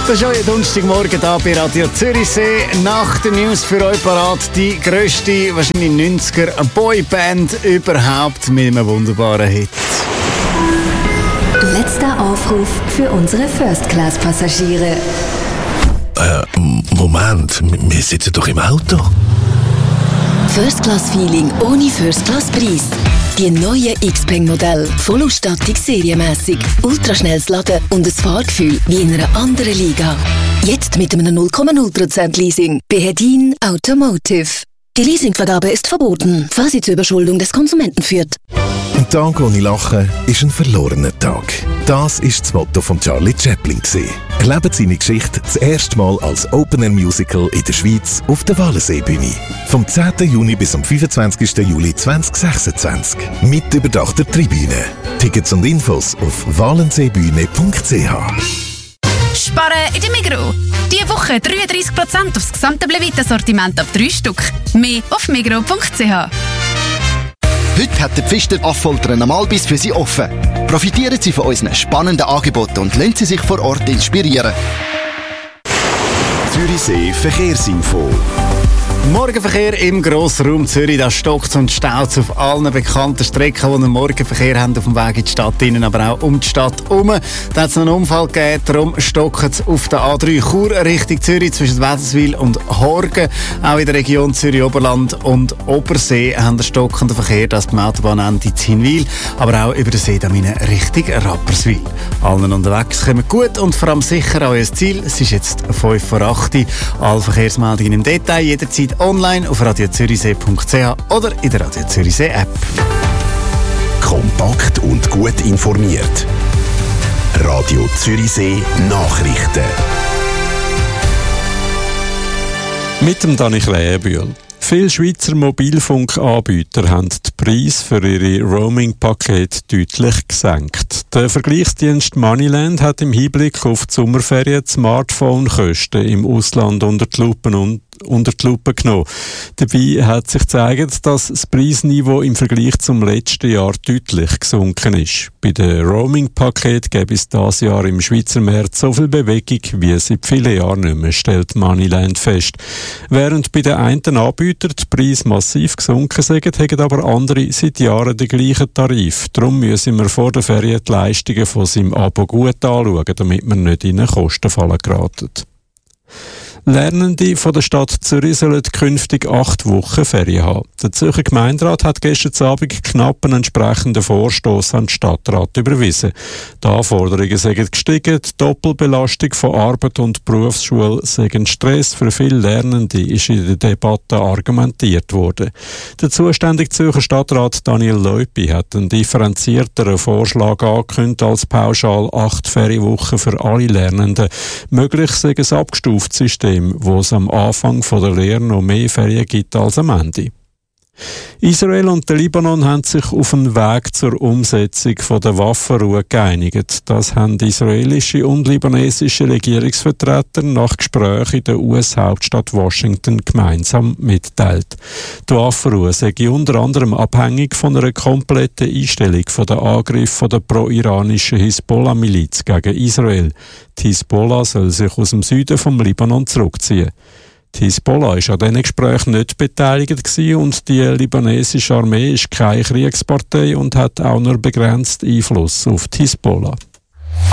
Das ist euer Donnerstagmorgen hier bei Radio Zürichsee. Nach den News für euch parat die grösste, wahrscheinlich 90er Boyband überhaupt mit einem wunderbaren Hit. Letzter Aufruf für unsere First-Class-Passagiere. Moment, wir sitzen doch im Auto. First-Class-Feeling ohne First-Class-Preis. Die neuen Xpeng-Modelle, Vollausstattung serienmässig, ultraschnelles Laden und ein Fahrgefühl wie in einer anderen Liga. Jetzt mit einem 0,0% Leasing bei Hedin Automotive. Die Leasingvergabe ist verboten, falls sie zur Überschuldung des Konsumenten führt. Ein Tag ohne Lachen ist ein verlorener Tag. Das war das Motto von Charlie Chaplin. Erlebt seine Geschichte das erste Mal als Open-Air-Musical in der Schweiz auf der Walensee-Bühne. Vom 10. Juni bis am 25. Juli 2026. Mit überdachter Tribüne. Tickets und Infos auf walenseebühne.ch. Sparen in der Migros. Diese Woche 33% aufs gesamte Blevita-Sortiment ab 3 Stück. Mehr auf migros.ch. Heute hat der Pfister Affoltern am Albis für Sie offen. Profitieren Sie von unseren spannenden Angeboten und lassen Sie sich vor Ort inspirieren. Zürichsee Verkehrsinfo. Morgenverkehr im Grossraum Zürich, da stockt und staut auf allen bekannten Strecken, die einen Morgenverkehr haben, auf dem Weg in die Stadt innen, aber auch um die Stadt herum. Da hat es einen Unfall gegeben, darum stockt es auf der A3 Chur Richtung Zürich zwischen Wädenswil und Horgen. Auch in der Region Zürich-Oberland und Obersee haben den stockenden Verkehr, das beim Autobahnende Zinwil, aber auch über den See Richtung Rapperswil. Allen unterwegs kommen gut und vor allem sicher an euer Ziel. Es ist jetzt 5 vor 8 Uhr. Alle Verkehrsmeldungen im Detail jederzeit online auf radiozürichsee.ch oder in der Radio Zürichsee App. Kompakt und gut informiert. Radio Zürichsee Nachrichten. Mit dem Dani Krähenbühl. Viele Schweizer Mobilfunkanbieter haben den Preis für ihre Roaming-Pakete deutlich gesenkt. Der Vergleichsdienst Moneyland hat im Hinblick auf die Sommerferien die Smartphone-Kosten im Ausland unter die Lupe genommen. Dabei hat sich gezeigt, dass das Preisniveau im Vergleich zum letzten Jahr deutlich gesunken ist. Bei den Roaming-Paketen gäbe es dieses Jahr im Schweizer Markt so viel Bewegung wie seit vielen Jahren nicht mehr, stellt Moneyland fest. Während bei den einen Anbietern die Preise massiv gesunken sind, haben aber andere seit Jahren den gleichen Tarif. Darum müssen wir vor der Ferien die Leistungen von seinem Abo gut anschauen, damit wir nicht in eine Kostenfalle geraten. Lernende von der Stadt Zürich sollen künftig 8 Wochen Ferien haben. Der Zürcher Gemeinderat hat gestern Abend knapp einen entsprechenden Vorstoss an den Stadtrat überwiesen. Die Anforderungen sind gestiegen, die Doppelbelastung von Arbeit und Berufsschule sei ein Stress für viele Lernende, ist in der Debatte argumentiert worden. Der zuständige Zürcher Stadtrat Daniel Leupi hat einen differenzierteren Vorschlag angekündigt als pauschal 8 Ferienwochen für alle Lernenden. Möglich sei ein abgestuftes System, wo es am Anfang der Lehre noch mehr Ferien gibt als am Ende. Israel und der Libanon haben sich auf einen Weg zur Umsetzung der Waffenruhe geeinigt. Das haben israelische und libanesische Regierungsvertreter nach Gesprächen in der US-Hauptstadt Washington gemeinsam mitteilt. Die Waffenruhe sei unter anderem abhängig von einer kompletten Einstellung der Angriffe der pro-iranischen Hisbollah-Miliz gegen Israel. Die Hisbollah soll sich aus dem Süden vom Libanon zurückziehen. Die Hisbollah war an diesen Gesprächen nicht beteiligt und die libanesische Armee ist keine Kriegspartei und hat auch nur begrenzt Einfluss auf die Hisbollah.